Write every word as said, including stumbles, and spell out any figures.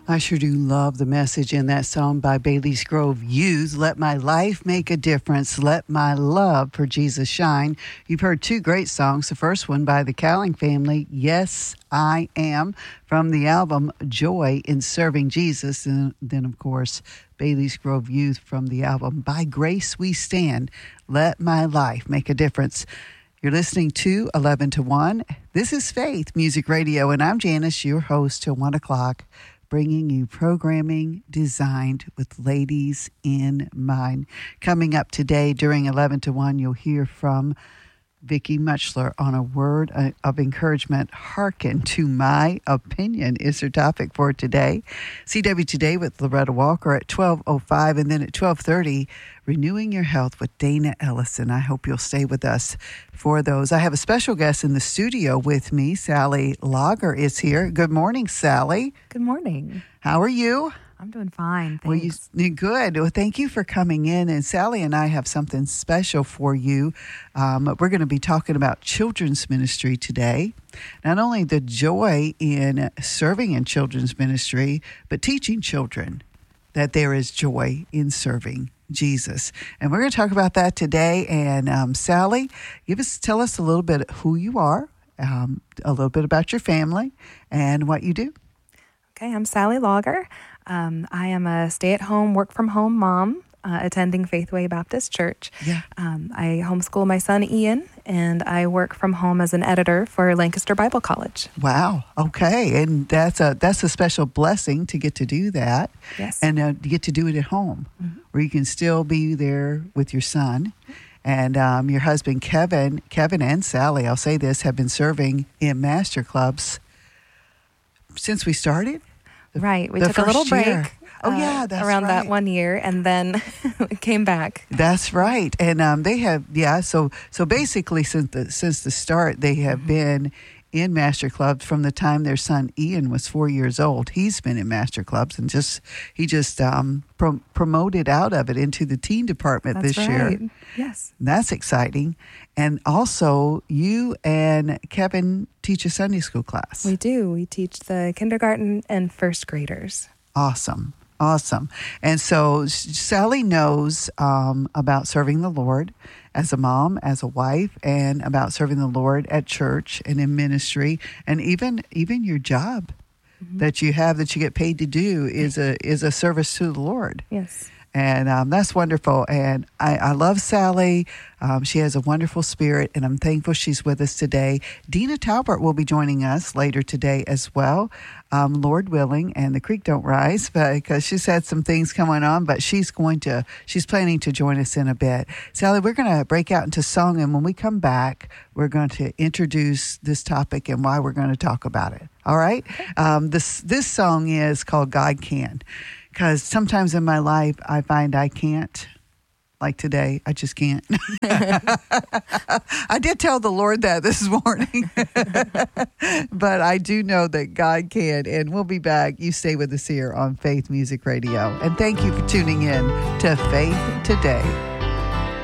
I sure do love the message in that song by Bailey's Grove Youth. Let my life make a difference. Let my love for Jesus shine. You've heard two great songs. The first one by the Cowling family, Yes, I Am, from the album Joy in Serving Jesus. And then, of course, Bailey's Grove Youth from the album By Grace We Stand. Let my life make a difference. You're listening to eleven to one. This is Faith Music Radio, and I'm Janice, your host till one o'clock. Bringing you programming designed with ladies in mind. Coming up today during eleven to one, you'll hear from Vicki Muchler on a word of encouragement. Hearken to my opinion is her topic for today. C W Today with Loretta Walker at twelve oh five, and then at twelve thirty, Renewing Your Health with Dana Ellison. I hope you'll stay with us for those. I have a special guest in the studio with me. Sally Lager is here. Good morning, Sally. Good morning. How are you? I'm doing fine, Well, thanks. you, good. Well, thank you for coming in. And Sally and I have something special for you. Um, we're going to be talking about children's ministry today. Not only the joy in serving in children's ministry, but teaching children that there is joy in serving Jesus. And we're going to talk about that today. And um, Sally, give us, tell us a little bit who you are, um, a little bit about your family, and what you do. Okay, I'm Sally Lager. Um, I am a stay-at-home, work-from-home mom uh, attending Faithway Baptist Church. Yeah. Um, I homeschool my son, Ian, and I work from home as an editor for Lancaster Bible College. Wow. Okay. And that's a that's a special blessing to get to do that. Yes. And uh, to get to do it at home, mm-hmm. where you can still be there with your son. And um, your husband, Kevin, Kevin and Sally, I'll say this, have been serving in master clubs since we started. The, right. We took a little break. Year. Oh, yeah, that's around right. that one year, and then came back. That's right. And um, they have, yeah, so so basically since the, since the start, they have mm-hmm. been in master clubs from the time their son Ian was four years old. He's been in master clubs, and just he just um, pro- promoted out of it into the teen department That's this right. year. Yes. That's exciting. And also, you and Kevin teach a Sunday school class. We do. We teach the kindergarten and first graders. Awesome. Awesome. And so Sally knows um, about serving the Lord as a mom, as a wife, and about serving the Lord at church and in ministry, and even even your job mm-hmm. that you have that you get paid to do is a is a service to the Lord. Yes. And um, that's wonderful. And I, I love Sally. Um, she has a wonderful spirit, and I'm thankful she's with us today. Dina Talbert will be joining us later today as well, um, Lord willing, and the creek don't rise, but because she's had some things going on, but she's going to, she's planning to join us in a bit. Sally, we're going to break out into song, and when we come back, we're going to introduce this topic and why we're going to talk about it. All right? Um, this this song is called God Can. Because sometimes in my life, I find I can't. Like today, I just can't. I did tell the Lord that this morning. But I do know that God can. And we'll be back. You stay with us here on Faith Music Radio. And thank you for tuning in to Faith Today.